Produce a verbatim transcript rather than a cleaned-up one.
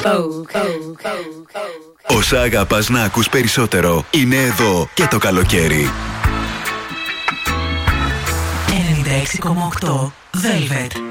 Όσα αγαπάς να ακούς περισσότερο είναι εδώ και το καλοκαίρι. ενενήντα έξι κόμμα οκτώ Velvet.